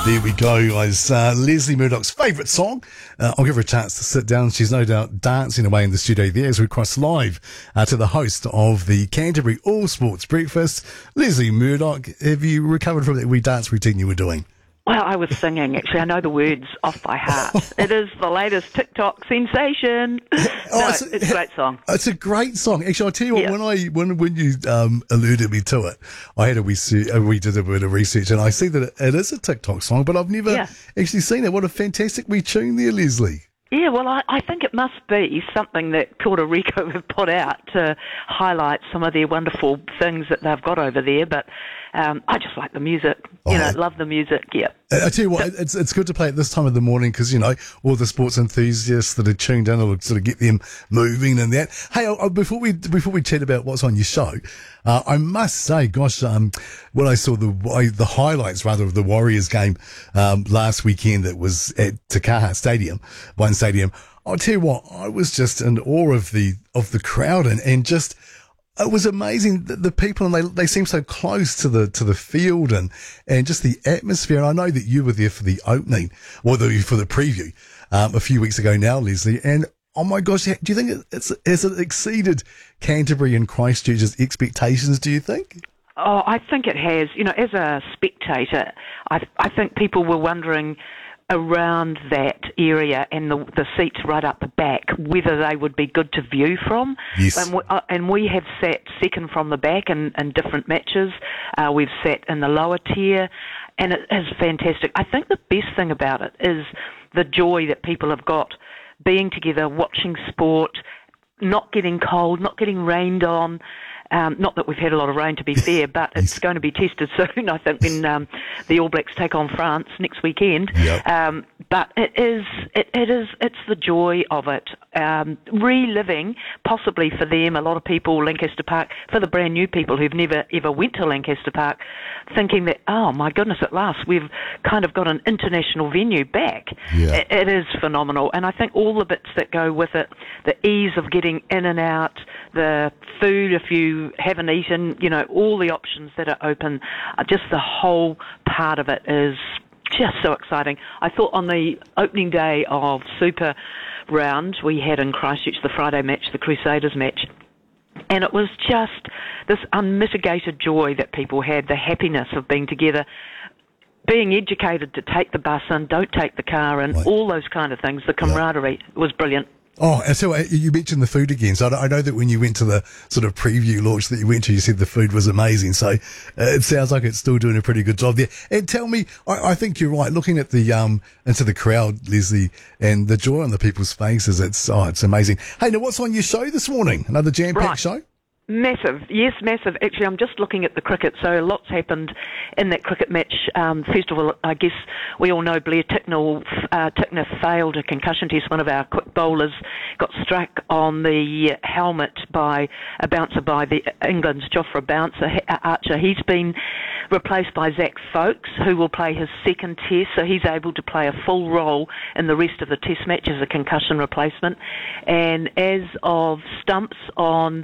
There we go, guys. Leslie Murdoch's favourite song. I'll give her a chance to sit down. She's no doubt dancing away in the studio there as we cross live to the host of the Canterbury All Sports Breakfast. Leslie Murdoch, have you recovered from that wee dance routine you were doing? Well, I was singing. Actually, I know the words off by heart. It is the latest TikTok sensation. It's a great song. It's a great song. Actually, I'll tell you what, when you alerted me to it, I had we did a bit of research, and I see that it is a TikTok song, but I've never actually seen it. What a fantastic wee tune there, Leslie. Yeah, well, I think it must be something that Puerto Rico have put out to highlight some of their wonderful things that they've got over there, but I just like the music. Love the music, yeah. I tell you what, it's good to play at this time of the morning because, all the sports enthusiasts that are tuned in will sort of get them moving and that. Hey, before we chat about what's on your show, I must say, gosh, when I saw the highlights, rather, of the Warriors game last weekend that was at Takaha Stadium, One Stadium, I'll tell you what, I was just in awe of the crowd and just... It was amazing, the people, and they seem so close to the field and just the atmosphere. And I know that you were there for the opening, for the preview, a few weeks ago now, Leslie. And oh my gosh, do you think has it exceeded Canterbury and Christchurch's expectations, do you think? Oh, I think it has. As a spectator, I think people were wondering around that area and the seats right up the back, whether they would be good to view from. Yes. And we have sat second from the back in different matches. We've sat in the lower tier, and it is fantastic. I think the best thing about it is the joy that people have got being together, watching sport, not getting cold, not getting rained on. Not that we've had a lot of rain, to be fair, but it's going to be tested soon, I think, when the All Blacks take on France next weekend. Yep. But it's the joy of it. Reliving, possibly for them, a lot of people, Lancaster Park, for the brand new people who've never ever went to Lancaster Park, thinking that, oh my goodness, at last we've kind of got an international venue back. Yeah. It is phenomenal. And I think all the bits that go with it, the ease of getting in and out, the food if you haven't eaten, all the options that are open, just the whole part of it is just so exciting. I thought on the opening day of Super Round we had in Christchurch, the Friday match, the Crusaders match, and it was just this unmitigated joy that people had, the happiness of being together, being educated to take the bus in, don't take the car in, all those kind of things. The camaraderie was brilliant. Oh, and so you mentioned the food again. So I know that when you went to the sort of preview launch that you went to, you said the food was amazing. So it sounds like it's still doing a pretty good job there. And tell me, I think you're right. Looking at the into the crowd, Leslie, and the joy on the people's faces, it's amazing. Hey, now what's on your show this morning? Another jam-packed show? Massive, yes, massive. Actually, I'm just looking at the cricket, so lots happened in that cricket match. First of all, I guess we all know Blair Tickner failed a concussion test. One of our quick bowlers got struck on the helmet by a bouncer by the England's Jofra Archer. He's been replaced by Zach Folkes, who will play his second test, so he's able to play a full role in the rest of the test match as a concussion replacement. And as of stumps on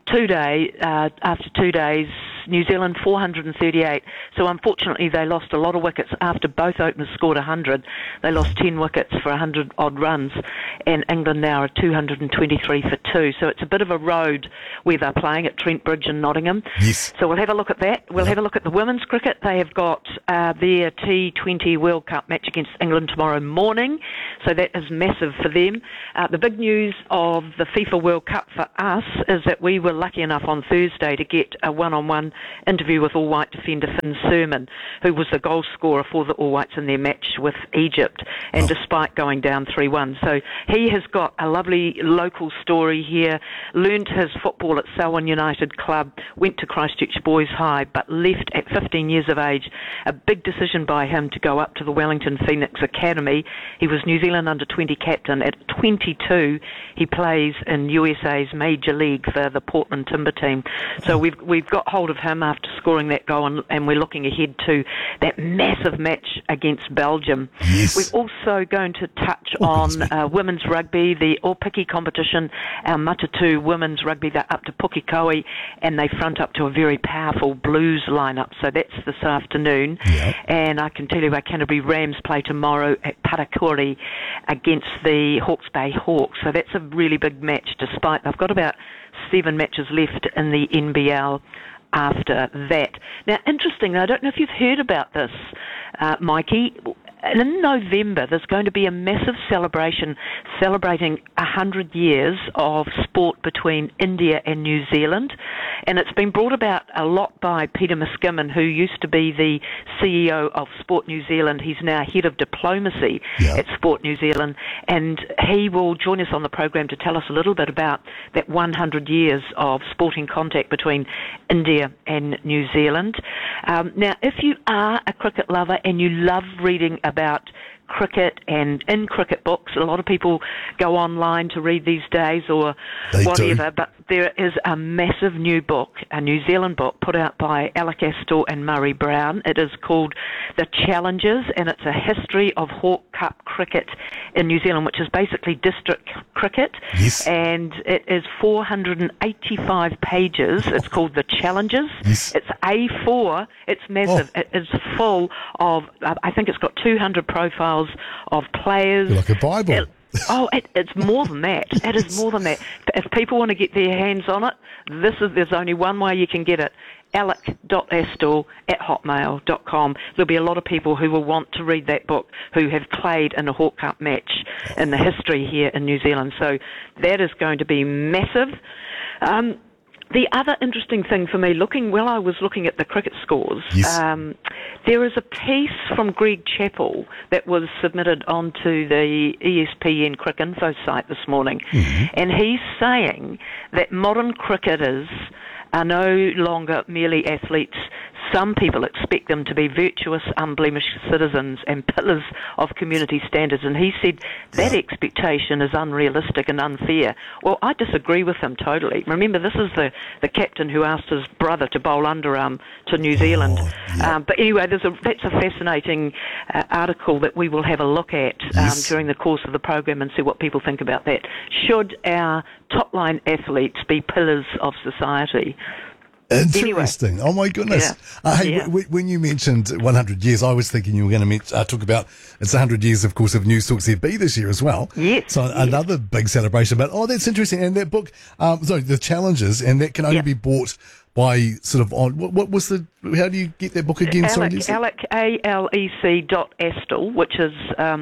after 2 days, New Zealand 438. So unfortunately they lost a lot of wickets after both openers scored 100. They lost 10 wickets for 100 odd runs, and England now are 223 for 2. So it's a bit of a road where they're playing at Trent Bridge in Nottingham. Yes. So we'll have a look at that. We'll have a look at the women's cricket. They have got their T20 World Cup match against England tomorrow morning. So that is massive for them. The big news of the FIFA World Cup for us is that we were lucky enough on Thursday to get a one-on-one interview with All White defender Finn Surman, who was the goal scorer for the All Whites in their match with Egypt, and despite going down 3-1. So he has got a lovely local story here, learned his football at Selwyn United Club, went to Christchurch Boys High, but left at 15 years of age. A big decision by him to go up to the Wellington Phoenix Academy. He was New Zealand under-20 captain. At 22, he plays in USA's Major League for the Port Portland Timber team. So we've got hold of him after scoring that goal, and we're looking ahead to that massive match against Belgium. Yes. We're also going to touch on women's rugby, the Aupiki competition. Our Matatu women's rugby, they're up to Pukekohe, and they front up to a very powerful Blues lineup. So that's this afternoon. Yep. And I can tell you our Canterbury Rams play tomorrow at Parakuri against the Hawke's Bay Hawks. So that's a really big match, despite they've got about 7 matches left in the NBL after that. Now, interesting, I don't know if you've heard about this, Mikey. In November, there's going to be a massive celebration celebrating 100 years of sport between India and New Zealand. And it's been brought about a lot by Peter Miskimmon, who used to be the CEO of Sport New Zealand. He's now head of diplomacy at Sport New Zealand. And he will join us on the program to tell us a little bit about that 100 years of sporting contact between India and New Zealand. Now, if you are a cricket lover and you love reading about cricket and in cricket books, a lot of people go online to read these days or whatever, but there is a massive new book, a New Zealand book, put out by Alec Astor and Murray Brown. It is called The Challenges, and it's a history of Hawke Cup cricket in New Zealand, which is basically district cricket. Yes. And it is 485 pages. It's called The Challenges. Yes. It's A4. It's massive. It is full of, I think it's got 200 profiles of players. Like a Bible. It's more than that. It is more than that. If people want to get their hands on it, there's only one way you can get it. alec.astor@hotmail.com. There'll be a lot of people who will want to read that book who have played in a Hawke Cup match in the history here in New Zealand. So that is going to be massive. The other interesting thing for me, I was looking at the cricket scores. Yes. There is a piece from Greg Chappell that was submitted onto the ESPN Cricket Info site this morning, and he's saying that modern cricketers are no longer merely athletes. Some people expect them to be virtuous, unblemished citizens and pillars of community standards. And he said that expectation is unrealistic and unfair. Well, I disagree with him totally. Remember, this is the captain who asked his brother to bowl underarm to New Zealand. But anyway, that's a fascinating article that we will have a look at during the course of the program and see what people think about that. Should our top-line athletes be pillars of society? Interesting. Anyway. Oh, my goodness. When you mentioned 100 years, I was thinking you were going to talk about it's 100 years, of course, of News Talk ZB this year as well. Yes. So another big celebration. But, that's interesting. And that book, The Challenges, and that can only be bought by sort of what was how do you get that book again? Alec, ALEC.Astle, which is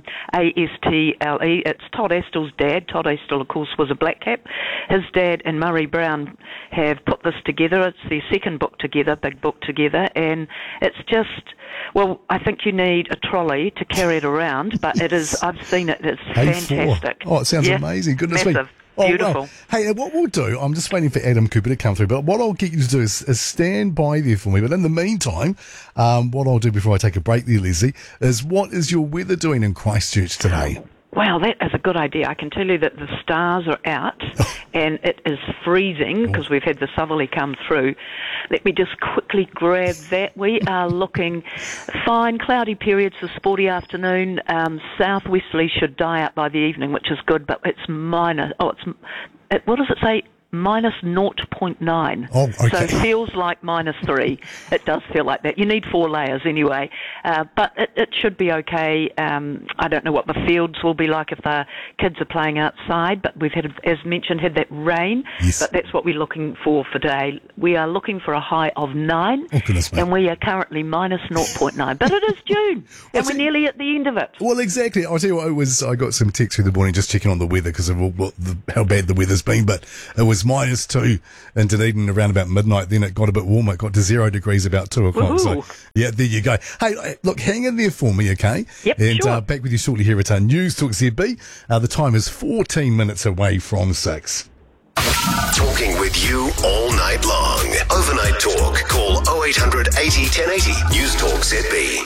ASTLE. It's Todd Astle's dad. Todd Astle, of course, was a black cap. His dad and Murray Brown have put this together. It's their second book together, big book together, and it's just, I think you need a trolley to carry it around, but it is, I've seen it, it's fantastic. Oh, it sounds amazing. Goodness me. Beautiful. Wow. Hey, what we'll do, I'm just waiting for Adam Cooper to come through, but what I'll get you to do is stand by there for me. But in the meantime, what I'll do before I take a break there, Leslie, is what is your weather doing in Christchurch today? Well, that is a good idea. I can tell you that the stars are out and it is freezing because we've had the southerly come through. Let me just quickly grab that. We are looking fine, cloudy periods, a sporty afternoon. Southwesterly should die out by the evening, which is good, but it's minus. What does it say? Minus 0.9. Oh, okay. So it feels like -3. It does feel like that. You need 4 layers anyway. But it should be okay. I don't know what the fields will be like if the kids are playing outside, but we've had, as mentioned, had that rain. Yes. But that's what we're looking for today. We are looking for a high of 9. Oh, goodness me. And we are currently minus 0.9. But it is June, and we're nearly at the end of it. Well, exactly. I'll tell you what, I got some text through the morning just checking on the weather because of how bad the weather's been, but it was -2 in Dunedin around about midnight. Then it got a bit warmer. It got to 0 degrees about 2 o'clock. Woo-hoo. So, there you go. Hey, look, hang in there for me, okay? Yep, and sure. Back with you shortly here at News Talk ZB. The time is 14 minutes away from 6. Talking with you all night long. Overnight talk. Call 0800 80 1080. News Talk ZB.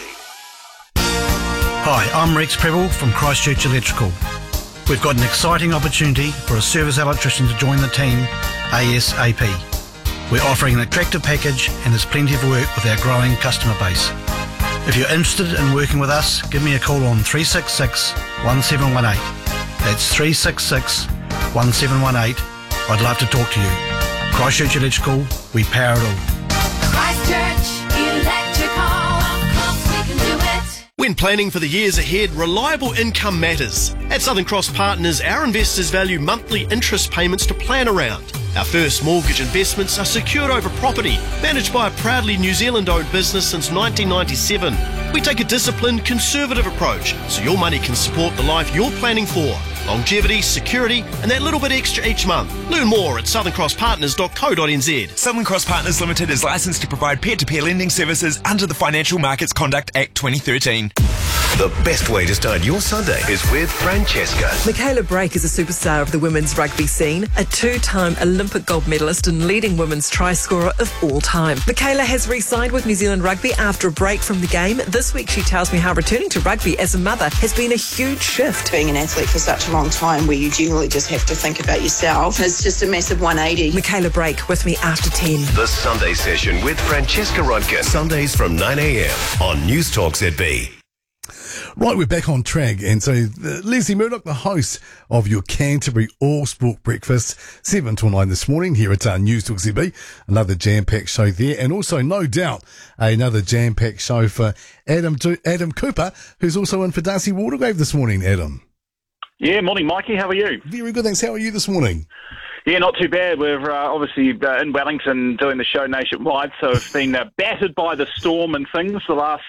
Hi, I'm Rex Prebble from Christchurch Electrical. We've got an exciting opportunity for a service electrician to join the team ASAP. We're offering an attractive package and there's plenty of work with our growing customer base. If you're interested in working with us, give me a call on 366 1718. That's 366 1718. I'd love to talk to you. Christchurch Electrical, we power it all. Christchurch Electrical, of course we can do it. When planning for the years ahead, reliable income matters. At Southern Cross Partners, our investors value monthly interest payments to plan around. Our first mortgage investments are secured over property, managed by a proudly New Zealand-owned business since 1997. We take a disciplined, conservative approach so your money can support the life you're planning for. Longevity, security, and that little bit extra each month. Learn more at southerncrosspartners.co.nz. Southern Cross Partners Limited is licensed to provide peer-to-peer lending services under the Financial Markets Conduct Act 2013. The best way to start your Sunday is with Francesca. Michaela Brake is a superstar of the women's rugby scene, a two-time Olympic gold medalist and leading women's try scorer of all time. Michaela has re-signed with New Zealand Rugby after a break from the game. This week she tells me how returning to rugby as a mother has been a huge shift. Being an athlete for such a long time where you generally just have to think about yourself, it's just a massive 180. Michaela Brake with me after 10. The Sunday Session with Francesca Rudkin. Sundays from 9 a.m. on News Talk ZB. Right, we're back on track. And so Leslie Murdoch, the host of your Canterbury All Sport Breakfast, 7 till 9 this morning here at News Talk ZB. Another jam-packed show there. And also, no doubt, another jam-packed show for Adam Cooper, who's also in for Darcy Watergrave this morning. Adam. Yeah, morning, Mikey. How are you? Very good, thanks. How are you this morning? Yeah, not too bad. We're obviously in Wellington doing the show nationwide, so it's been battered by the storm and things the last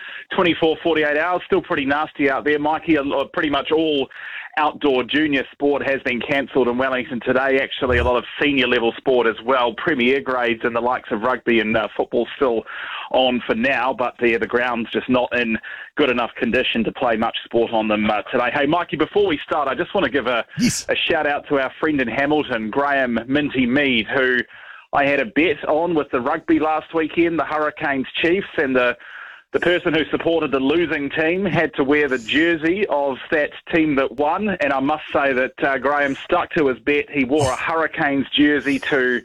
24, 48 hours. Still pretty nasty out there, Mikey. Pretty much all outdoor junior sport has been cancelled in Wellington today. Actually, a lot of senior level sport as well. Premier grades and the likes of rugby and football still on for now, but the ground's just not in good enough condition to play much sport on them today. Hey, Mikey, before we start, I just want to give a shout out to our friend in Hamilton, Graham Minty Mead, who I had a bet on with the rugby last weekend, the Hurricanes Chiefs, and the person who supported the losing team had to wear the jersey of that team that won, and I must say that Graham stuck to his bet. He wore a Hurricanes jersey to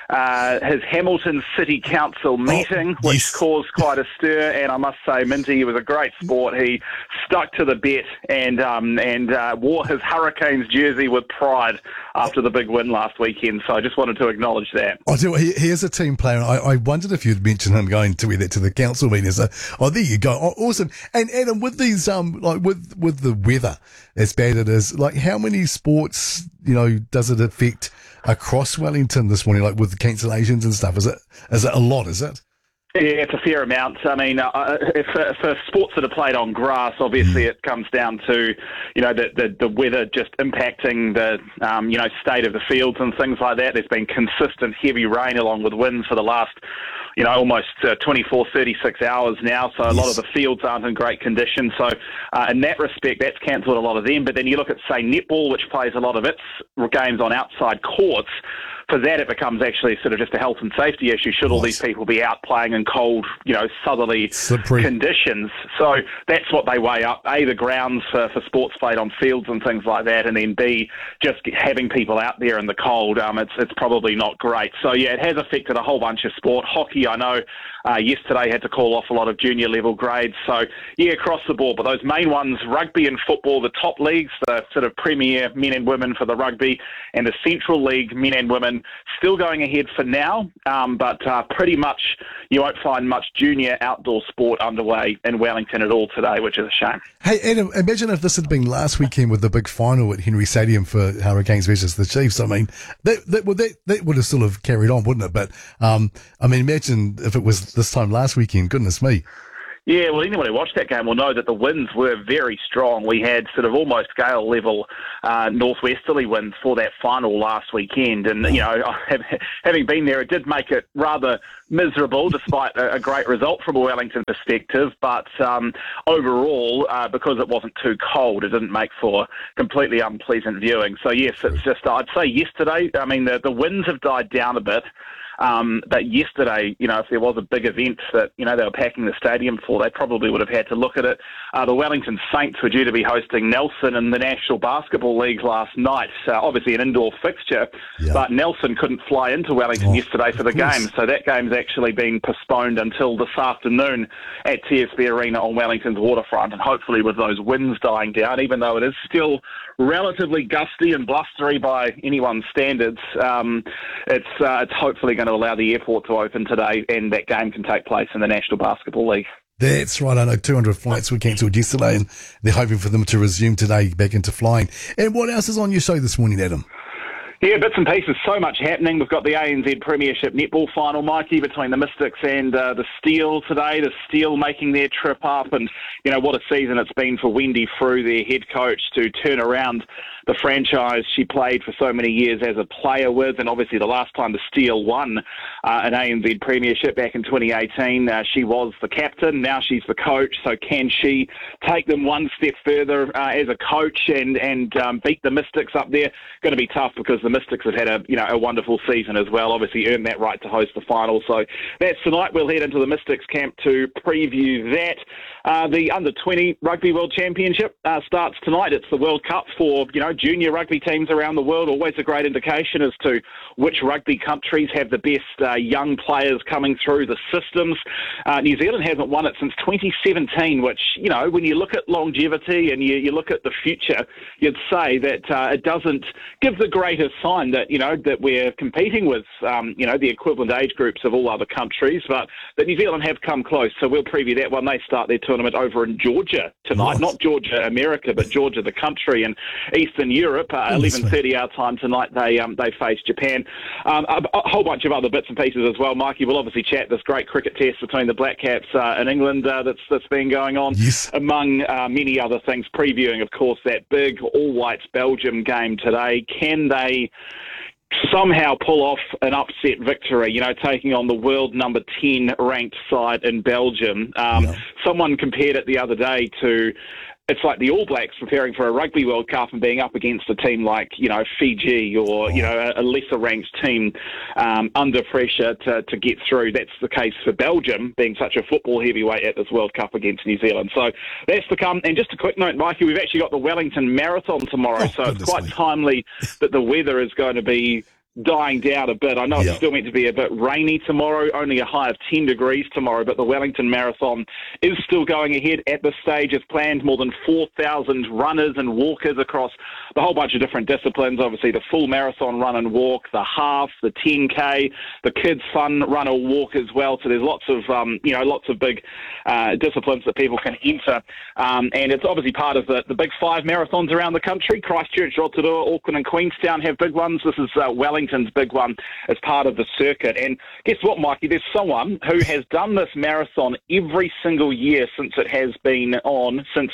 his Hamilton City Council meeting, which caused quite a stir, and I must say, Minty, he was a great sport. He stuck to the bet and wore his Hurricanes jersey with pride after the big win last weekend, so I just wanted to acknowledge that. I do. He is a team player. I wondered if you'd mention him going to wear that to the council meeting. So, there you go. Oh, awesome. And Adam, with these, like with the weather as bad it is, like how many sports, does it affect across Wellington this morning, like with the cancellations and stuff? Is it a lot? Is it? Yeah, it's a fair amount. I mean, for sports that are played on grass, obviously it comes down to, the weather just impacting the, state of the fields and things like that. There's been consistent heavy rain along with winds for the last, almost 24, 36 hours now. So a lot of the fields aren't in great condition. So in that respect, that's cancelled a lot of them. But then you look at, say, netball, which plays a lot of its games on outside courts. For that, it becomes actually sort of just a health and safety issue. Should all these people be out playing in cold, southerly conditions? So that's what they weigh up. A, the grounds for sports played on fields and things like that, and then B, just having people out there in the cold. It's probably not great. So yeah, it has affected a whole bunch of sport. Hockey, I know, yesterday had to call off a lot of junior level grades. So yeah, across the board. But those main ones, rugby and football, the top leagues, the sort of premier men and women for the rugby, and the Central League men and women, still going ahead for now, but pretty much you won't find much junior outdoor sport underway in Wellington at all today, which is a shame. Hey, Adam, imagine if this had been last weekend with the big final at Henry Stadium for Hurricanes versus the Chiefs. I mean, that would have still have carried on, wouldn't it? But, imagine if it was this time last weekend. Goodness me. Yeah, well, anyone who watched that game will know that the winds were very strong. We had sort of almost gale level northwesterly winds for that final last weekend. And, having been there, it did make it rather miserable despite a great result from a Wellington perspective. But overall, because it wasn't too cold, it didn't make for completely unpleasant viewing. So, yes, it's just, I'd say yesterday, I mean, the winds have died down a bit. But yesterday, if there was a big event that, they were packing the stadium for, they probably would have had to look at it. The Wellington Saints were due to be hosting Nelson in the National Basketball League last night. Obviously an indoor fixture, but Nelson couldn't fly into Wellington yesterday for the game. So that game's actually been postponed until this afternoon at TSB Arena on Wellington's waterfront. And hopefully with those winds dying down, even though it is still relatively gusty and blustery by anyone's standards, it's hopefully going to allow the airport to open today and that game can take place in the National Basketball League. That's right. I know 200 flights were cancelled yesterday and they're hoping for them to resume today back into flying. And what else is on your show this morning, Adam? Yeah, bits and pieces. So much happening. We've got the ANZ Premiership netball final, Mikey, between the Mystics and the Steel today. The Steel making their trip up, and what a season it's been for Wendy Frew, their head coach, to turn around the franchise she played for so many years as a player with. And obviously the last time the Steel won an ANZ Premiership back in 2018, she was the captain. Now she's the coach. So can she take them one step further as a coach and beat the Mystics up there? Going to be tough because the Mystics have had a wonderful season as well. Obviously earned that right to host the final. So that's tonight. We'll head into the Mystics camp to preview that. The Under-20 Rugby World Championship starts tonight. It's the World Cup for, junior rugby teams around the world. Always a great indication as to which rugby countries have the best young players coming through the systems. New Zealand hasn't won it since 2017, which, when you look at longevity and you look at the future, you'd say that it doesn't give the greatest sign that, that we're competing with, the equivalent age groups of all other countries, but that New Zealand have come close. So we'll preview that one. They start their tournament over in Georgia tonight, not Georgia, America, but Georgia, the country in Eastern Europe. 11:30 our time tonight, they face Japan. A whole bunch of other bits and pieces as well, Mikey. We'll obviously chat this great cricket test between the Black Caps and England that's been going on, among many other things, previewing, of course, that big all-whites Belgium game today. Can they somehow pull off an upset victory, taking on the world number 10 ranked side in Belgium? Someone compared it the other day to, it's like the All Blacks preparing for a Rugby World Cup and being up against a team like, Fiji or, a lesser-ranked team under pressure to get through. That's the case for Belgium, being such a football heavyweight at this World Cup against New Zealand. So that's to come. And just a quick note, Mikey, we've actually got the Wellington Marathon tomorrow, so it's quite timely that the weather is going to be dying down a bit. I know it's still meant to be a bit rainy tomorrow, only a high of 10 degrees tomorrow, but the Wellington Marathon is still going ahead at this stage as planned. More than 4,000 runners and walkers across the whole bunch of different disciplines. Obviously the full marathon run and walk, the half, the 10K, the kids fun run or walk as well. So there's lots of big disciplines that people can enter. And it's obviously part of the big 5 marathons around the country. Christchurch, Rotorua, Auckland and Queenstown have big ones. This is Wellington's big one as part of the circuit. And guess what, Mikey? There's someone who has done this marathon every single year since it has been on, since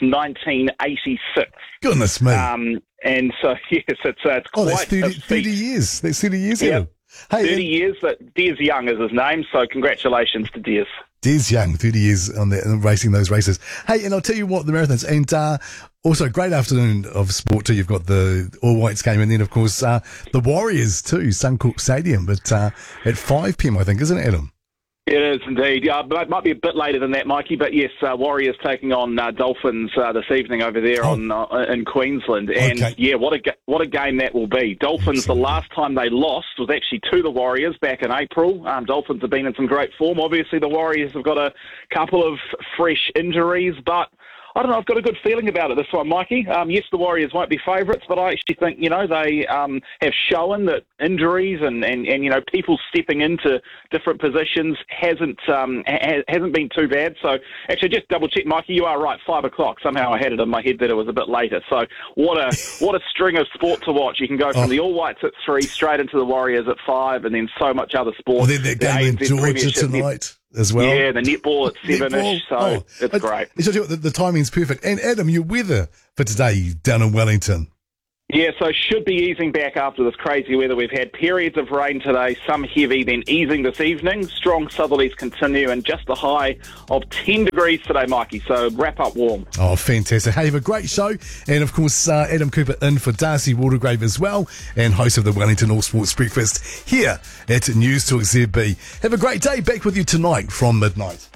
1986. Goodness me. And so, yes, it's quite that's 30 years. That's 30 years ago. Hey, 30 years. Des Young is his name, so congratulations to Des. Des Young, 30 years on racing those races. Hey, and I'll tell you what, the marathons, and also great afternoon of sport too. You've got the All Whites game, and then of course the Warriors too, Suncorp Stadium, but at 5 p.m. I think, isn't it, Adam? It is indeed. But it might be a bit later than that, Mikey. But yes, Warriors taking on Dolphins this evening over there in Queensland. And what a game that will be. Dolphins, the last time they lost was actually to the Warriors back in April. Dolphins have been in some great form. Obviously, the Warriors have got a couple of fresh injuries, but I don't know, I've got a good feeling about it, this one, Mikey. Yes, the Warriors won't be favourites, but I actually think, they have shown that injuries and people stepping into different positions hasn't been too bad. So, actually, just double-check, Mikey, you are right, 5 o'clock. Somehow I had it in my head that it was a bit later. So, what a string of sport to watch. You can go from the All Whites at 3 straight into the Warriors at 5, and then so much other sport. Well, then that game in Georgia tonight as well. Yeah, the netball at 7-ish, so it's great. The timing's perfect. And Adam, your weather for today down in Wellington? Yeah, so should be easing back after this crazy weather. We've had periods of rain today, some heavy, then easing this evening. Strong southerlies continue, and just a high of 10 degrees today, Mikey, so wrap up warm. Oh, fantastic. Hey, have a great show. And, of course, Adam Cooper in for Darcy Watergrave as well, and host of the Wellington All Sports Breakfast here at News Talk ZB. Have a great day. Back with you tonight from midnight.